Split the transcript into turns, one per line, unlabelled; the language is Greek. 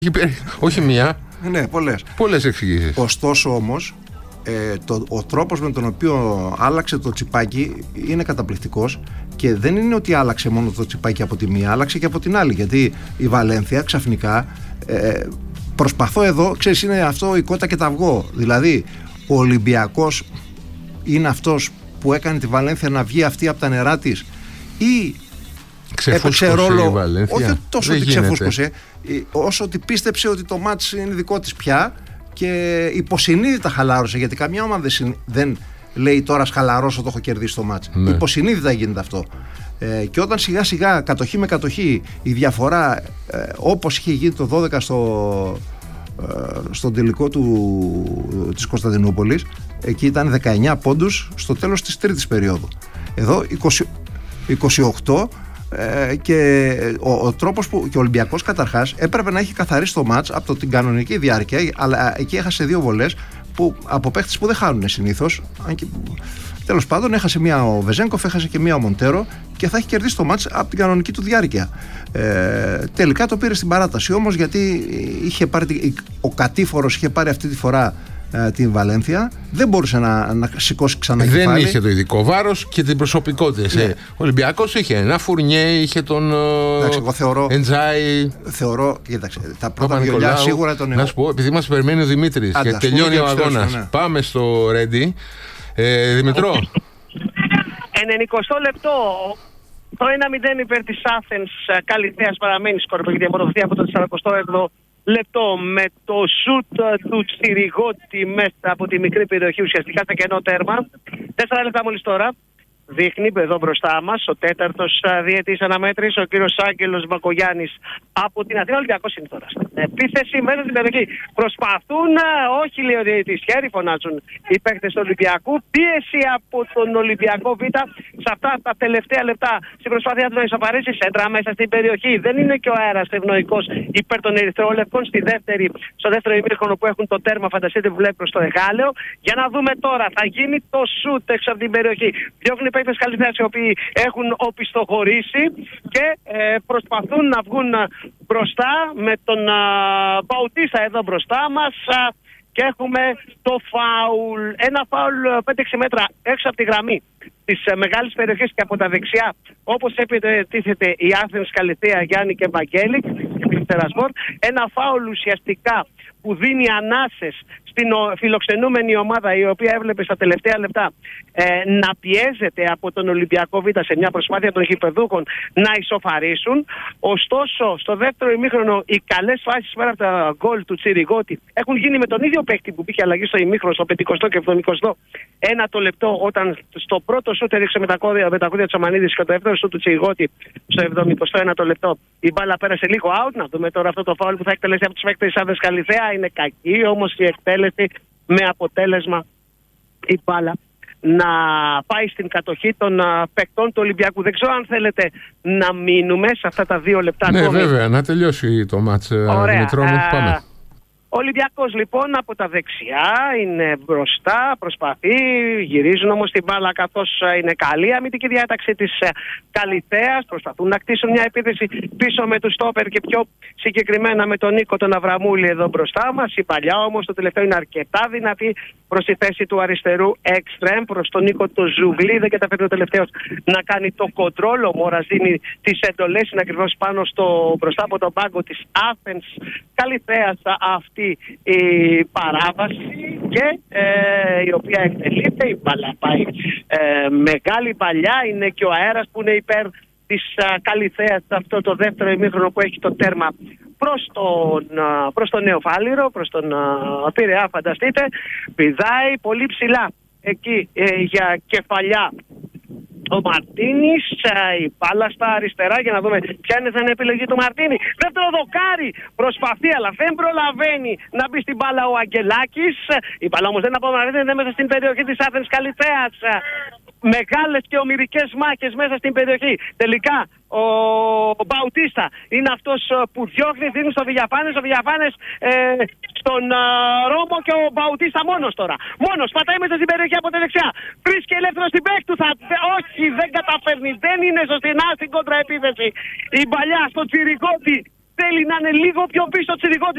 Όχι μία.
Ναι, πολλές
εξηγήσεις.
Ωστόσο όμως, ο τρόπος με τον οποίο άλλαξε το τσιπάκι είναι καταπληκτικός και δεν είναι ότι άλλαξε μόνο το τσιπάκι από τη μία, άλλαξε και από την άλλη. Γιατί η Βαλένθια ξαφνικά, προσπαθώ εδώ, ξέρεις, είναι αυτό η κότα και τα αυγό. Δηλαδή, ο Ολυμπιακός είναι αυτός που έκανε τη Βαλένθια να βγει αυτή από τα νερά της, ή έπαιξε ρόλο, όχι τόσο ότι ξεφούσκωσε, όσο ότι πίστεψε ότι το μάτς είναι δικό της πια και υποσυνείδητα χαλάρωσε, γιατί καμιά ομάδα δεν λέει τώρα χαλαρώσω, το έχω κερδίσει το μάτς. Ναι. Υποσυνείδητα γίνεται αυτό. Και όταν σιγά σιγά κατοχή με κατοχή η διαφορά, όπως είχε γίνει το 12 στον τελικό της Κωνσταντινούπολης, εκεί ήταν 19 πόντους στο τέλος της τρίτης περίοδου. Εδώ 28. Και ο τρόπος που και ο Ολυμπιακός καταρχάς έπρεπε να έχει καθαρίσει το μάτς από την κανονική διάρκεια, αλλά εκεί έχασε 2 βολές από παίχτες που δεν χάνουν συνήθως. Τέλος πάντων, έχασε μία ο Βεζένκοφ, έχασε και μία ο Μοντέρο και θα έχει κερδίσει το μάτς από την κανονική του διάρκεια. Τελικά το πήρε στην παράταση όμως, γιατί είχε πάρει, ο κατήφορος είχε πάρει αυτή τη φορά την Βαλένθια, δεν μπορούσε να σηκώσει ξανά κεφάλι.
Δεν είχε το ειδικό βάρος και την προσωπικότητα. Ναι. Ο Ολυμπιακός είχε ένα Φουρνιέ, είχε τον Εντζάι.
Θεωρώ, κοίταξε, τα πρώτα βιολιά σίγουρα τον
Να σου πω, επειδή μας περιμένει ο Δημήτρης και τελειώνει ο αγώνας, ναι. Πάμε στο Ρέντι. Δημητρό.
90 λεπτό. Το 1-0 υπέρ της Athens Καλυθέας παραμένει σκορ, γιατί αποδοθεί από το 48ο λεπτό με το σουτ του Τσιριγότη μέσα από τη μικρή περιοχή, ουσιαστικά στα κενό τέρμα. 4 λεπτά μόλις τώρα. Δείχνει εδώ μπροστά μας ο τέταρτος διαιτής αναμέτρης, ο κύριος Άγγελος Μπακογιάννης από την Αθήνα. Ολυμπιακός είναι τώρα στην επίθεση μέσα στην περιοχή. Προσπαθούν, όχι λέει ο διαιτής, χέρι φωνάζουν οι παίκτες του Ολυμπιακού. Πίεση από τον Ολυμπιακό Β σε αυτά τα τελευταία λεπτά στην προσπάθεια του να ισοφαρίσει σέντρα μέσα στην περιοχή. Δεν είναι και ο αέρας ευνοϊκός υπέρ των ερυθρόλευκων στο δεύτερο ημίχρονο που έχουν το τέρμα, φανταστείτε, που βλέπει προς το Εγάλεο. Για να δούμε τώρα, θα γίνει το σουτ έξω από την περιοχή. Διώχνουν οι παίκτες Καλυθέας οι οποίοι έχουν οπισθοχωρήσει και προσπαθούν να βγουν μπροστά με τον Μπαουτίστα εδώ μπροστά μας. Και έχουμε το φάουλ, ένα φάουλ 5-6 μέτρα έξω από τη γραμμή της μεγάλης περιοχής και από τα δεξιά, όπως επιτίθεται η Athens Καλυθέα, Γιάννη και Βαγγέλη, ένα φάουλ ουσιαστικά που δίνει ανάσες στην φιλοξενούμενη ομάδα, η οποία έβλεπε στα τελευταία λεπτά να πιέζεται από τον Ολυμπιακό Β σε μια προσπάθεια των γηπεδούχων να ισοφαρίσουν. Ωστόσο, στο δεύτερο ημίχρονο, οι καλές φάσεις πέρα από τα γκολ του Τσιριγότη έχουν γίνει με τον ίδιο παίκτη που πήγε αλλαγή στο ημίχρονο, στο 50 και 70. Ένα το λεπτό, όταν στο πρώτο σούτ έριξε με τα κούδια του Αμανίδης και το δεύτερο σούτ του Τσιριγότη στο 71 το λεπτό, η μπάλα πέρασε λίγο out. Να δούμε τώρα αυτό το φάουλ που θα εκτελέσει από τους παίκτες της Athens Καλυθέα. Είναι κακή όμως η εκτέλεση, με αποτέλεσμα η μπάλα να πάει στην κατοχή των παικτών του Ολυμπιακού. Δεν ξέρω αν θέλετε να μείνουμε σε αυτά τα 2 λεπτά.
Ναι, βέβαια, να τελειώσει το μάτς. Δημητρό μου, πάμε.
Ο Ολυμπιακός λοιπόν από τα δεξιά είναι μπροστά, προσπαθεί, γυρίζουν όμως την μπάλα καθώς είναι καλή η αμυντική διάταξη της Καλυθέας. Προσπαθούν να κτίσουν μια επίθεση πίσω με τους στόπερ και πιο συγκεκριμένα με τον Νίκο τον Αβραμούλη εδώ μπροστά μας. Η παλιά όμως το τελευταίο είναι αρκετά δυνατή προς τη θέση του αριστερού εξτρέμ, προς τον Νίκο το Ζουγλί. Δεν καταφέρει ο τελευταίος να κάνει το κοντρόλ. Ο Μόρας δίνει τις εντολές, είναι ακριβώς πάνω μπροστά από τον πάγκο της Athens Καλυθέας αυτή η παράβαση και η οποία εκτελείται. Η μπάλα πάει μεγάλη παλιά, είναι και ο αέρας που είναι υπέρ της Καλυθέας αυτό το δεύτερο ημίχρονο που έχει το τέρμα προς τον Νέο Φάληρο, προς τον Πειραιά, φανταστείτε. Πηδάει πολύ ψηλά εκεί για κεφαλιά ο Μαρτίνης, η μπάλα στα αριστερά για να δούμε ποια είναι η επιλογή του Μαρτίνη. Δεύτερο δοκάρι, προσπαθεί αλλά δεν προλαβαίνει να μπει στην μπάλα ο Αγγελάκης. Η μπάλα όμως δεν απομακρύνεται μέσα στην περιοχή της Athens Καλυθέας. Μεγάλες και ομηρικές μάχες μέσα στην περιοχή. Τελικά ο Μπαουτίστα είναι αυτός που διώχνει, δίνει στο Βηγιαφάνες. Ο Βηγιαφάνες στον Ρώμο και ο Μπαουτίστα μόνος τώρα. Μόνος, πατάει μέσα στην περιοχή από τα δεξιά. Βρίσκει ελεύθερο στην παίκ του. Όχι, δεν καταφέρνει. Δεν είναι σωστή στην κόντρα επίθεση. Η παλιά στο Τσιριγότη θέλει να είναι λίγο πιο πίσω. Τσιριγότη